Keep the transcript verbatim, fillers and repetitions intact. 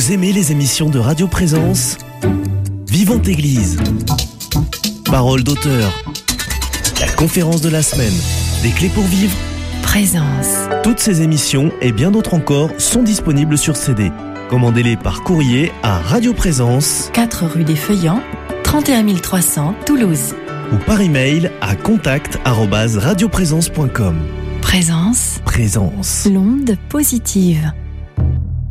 Vous aimez les émissions de Radio Présence ? Vivante Église, Parole d'auteur, la conférence de la semaine, des clés pour vivre, Présence. Toutes ces émissions et bien d'autres encore sont disponibles sur C D. Commandez-les par courrier à Radio Présence, quatre rue des Feuillants, trente et un mille trois cents, Toulouse. Ou par email à contact arobase radioprésence point com. Présence. Présence. L'onde positive.